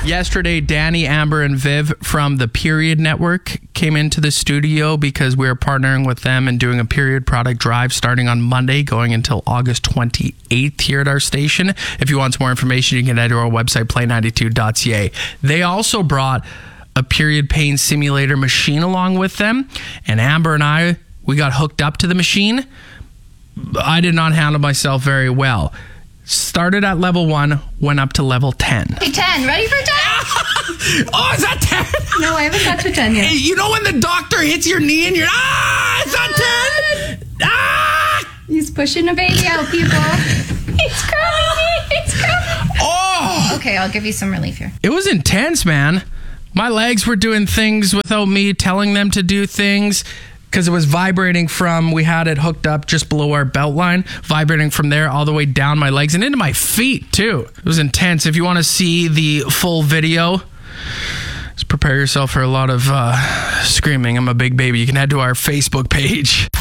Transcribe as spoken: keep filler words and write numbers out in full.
Yesterday, Danny, Amber, and Viv from the Period Network came into the studio because we are partnering with them and doing a Period product drive starting on Monday, going until August twenty-eighth here at our station. If you want some more information, you can head to our website, play ninety-two dot c a. They also brought a period pain simulator machine along with them, and Amber and I, we got hooked up to the machine. I did not handle myself very well. Started at level one, went up to level ten. Okay, ten. Ready for ten? Oh, is that ten? No, I haven't got to ten yet. Hey, you know when the doctor hits your knee and you're, ah, is that ten? Ah! He's pushing a baby out, people. He's crying. He's crying. Oh! Okay, I'll give you some relief here. It was intense, man. My legs were doing things without me telling them to do things. Because it was vibrating from, we had it hooked up just below our belt line, vibrating from there all the way down my legs and into my feet too. It was intense. If you want to see the full video, just prepare yourself for a lot of uh, screaming. I'm a big baby. You can head to our Facebook page.